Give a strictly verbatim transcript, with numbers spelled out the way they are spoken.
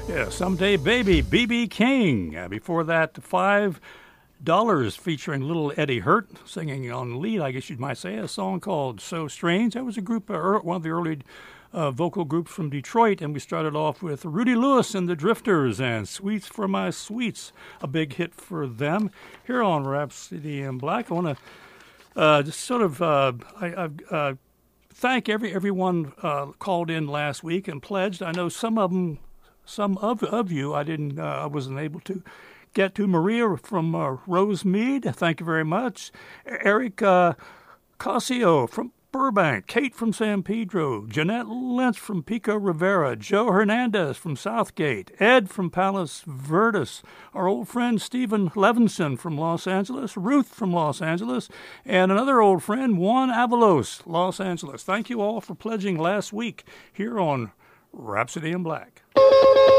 Yeah, Someday Baby, B B. King. Uh, before that, Five Dollars featuring Little Eddie Hurt singing on lead, I guess you might say, a song called So Strange. That was a group, uh, one of the early uh, vocal groups from Detroit, and we started off with Rudy Lewis and the Drifters and Sweets for My Sweets, a big hit for them. Here on Rhapsody in Black, I want to uh, just sort of uh, I, I, uh, thank every everyone uh, called in last week and pledged. I know some of them, some of of you, I didn't, uh, I wasn't able to get to. Maria from uh, Rosemead, thank you very much. Eric uh, Casio from Burbank, Kate from San Pedro, Jeanette Lentz from Pico Rivera, Joe Hernandez from Southgate, Ed from Palos Verdes, our old friend Stephen Levinson from Los Angeles, Ruth from Los Angeles, and another old friend, Juan Avalos, Los Angeles. Thank you all for pledging last week here on Rhapsody in Black.